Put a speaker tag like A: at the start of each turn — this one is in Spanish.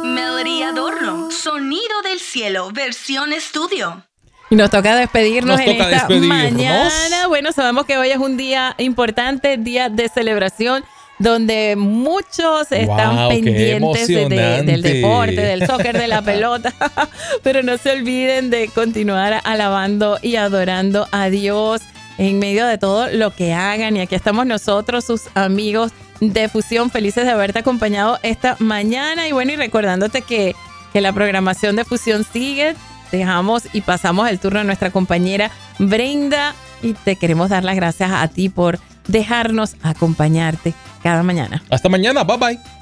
A: Melody Adorno, Sonido del Cielo, versión estudio.
B: Y nos toca despedirnos en esta
C: despedirnos.
B: mañana. Bueno, sabemos que hoy es un día importante, día de celebración, donde muchos están pendientes del deporte, del soccer, de la pelota. Pero no se olviden de continuar alabando y adorando a Dios en medio de todo lo que hagan. Y aquí estamos nosotros, sus amigos de Fusión, felices de haberte acompañado esta mañana. Y bueno, y recordándote que la programación de Fusión sigue. Dejamos y pasamos el turno a nuestra compañera Brenda y te queremos dar las gracias a ti por dejarnos acompañarte cada mañana.
C: Hasta mañana, bye bye.